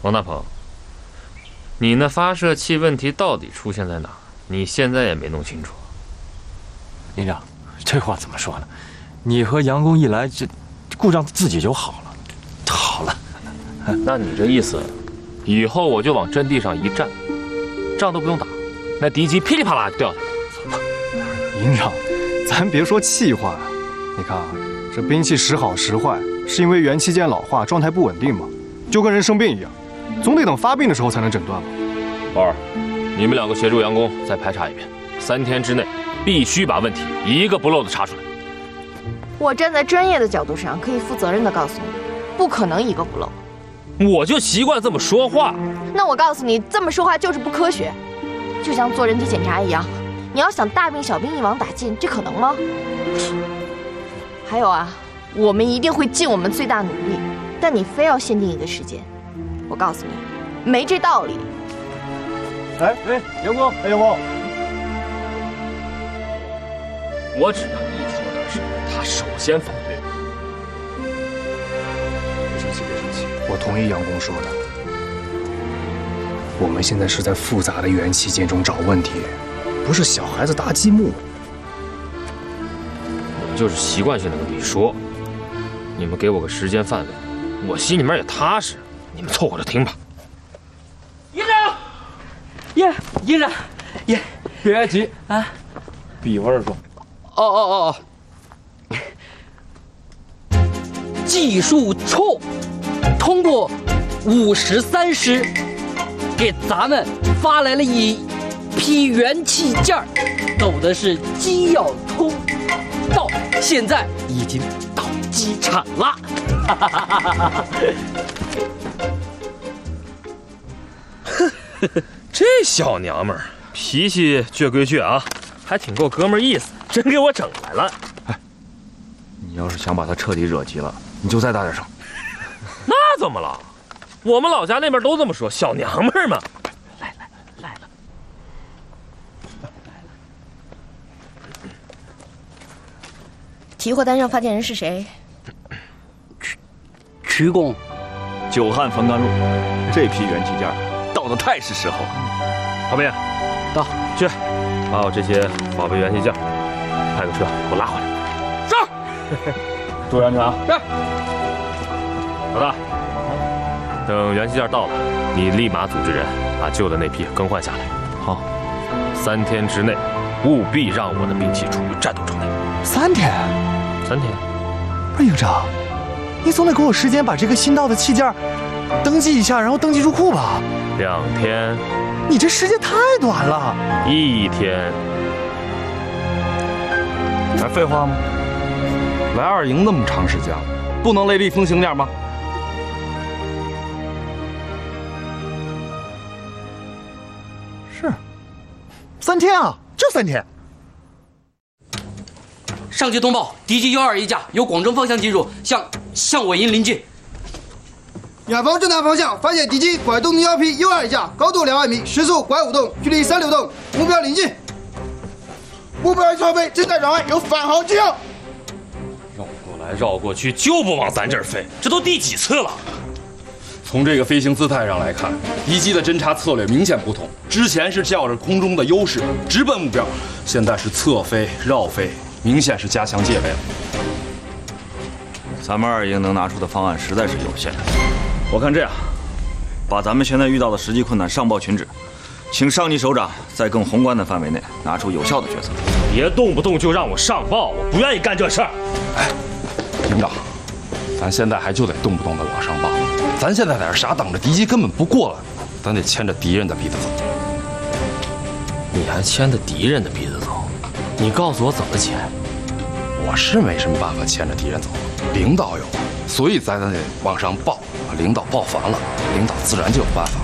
王大鹏，你那发射器问题到底出现在哪儿？你现在也没弄清楚。 营长，这话怎么说呢？你和杨工一来，这故障自己就好了。好了， 那你这意思，以后我就往阵地上一站，仗都不用打，那敌机噼里啪啦就掉下来。 营长，咱别说气话呀，你看啊，这兵器时好时坏，是因为元器件老化，状态不稳定嘛，就跟人生病一样，总得等发病的时候才能诊断嘛。 宝儿，你们两个协助杨工再排查一遍，3天之内必须把问题一个不漏的查出来。 我站在专业的角度上，可以负责任的告诉你，不可能一个不漏。 我就习惯这么说话。 那我告诉你，这么说话就是不科学，就像做人体检查一样，你要想大病小病一网打尽，这可能吗？还有啊，我们一定会尽我们最大努力，但你非要限定一个时间，我告诉你，没这道理。 哎，杨工，杨工， 我只要一说点什么，他首先反对。 别生气，别生气，我同意杨工说的。我们现在是在复杂的元器件中找问题，不是小孩子搭积木。 我就是习惯性的跟你说，你们给我个时间范围，我心里面也踏实。你们凑合着听吧。 营长，营长， 别急啊， 笔味儿重。 哦，技术处通过53师给咱们发来了一批元器件，走的是机要通道，现在已经到机场了。 这小娘们儿脾气倔归倔啊，还挺够哥们儿意思，真给我整来了。 你要是想把他彻底惹急了，你就再大点声。 那怎么了？我们老家那边都这么说，小娘们儿嘛。 来了。 提货单上发件人是谁？ 曲工， 久旱逢甘露，这批元器件到的太是时候了。 郝斌， 到去，把我这些宝贝元器件派个车给我拉回来。 是。 注意安全啊！ 是。 老大，等元器件到了，你立马组织人把旧的那批更换下来。 好 ，3天之内，务必让我的兵器处于战斗状态。 3天 ？3天？ 不是营长，你总得给我时间把这个新到的器件登记一下，然后登记入库吧。 2天？ 你这时间太短了。 1天？ 还废话吗？来2营那么长时间了，不能雷厉风行点吗？ 是，3天啊，就3天。 上级通报，敌机121架由广州方向进入，向我营临近。 远方正南方向发现敌机拐动0批121架，高度200米，时速拐5洞，距离3流洞，目标临近。目标设备正在转弯，有返航迹象。 绕过来绕过去，就不往咱这儿飞，这都第几次了？ 从这个飞行姿态上来看，敌机的侦察策略明显不同。之前是较着空中的优势直奔目标，现在是侧飞、绕飞，明显是加强戒备了。 咱们2营能拿出的方案实在是有限。我看这样，把咱们现在遇到的实际困难上报群指，请上级首长在更宏观的范围内拿出有效的决策。 别动不动就让我上报，我不愿意干这事儿。 哎，营长，咱现在还就得动不动的往上报。咱现在在这傻等着，敌机根本不过来，咱得牵着敌人的鼻子走。 你还牵着敌人的鼻子走？你告诉我怎么牵？ 我是没什么办法牵着敌人走，领导有，所以咱得往上报。领导报烦了，领导自然就有办法。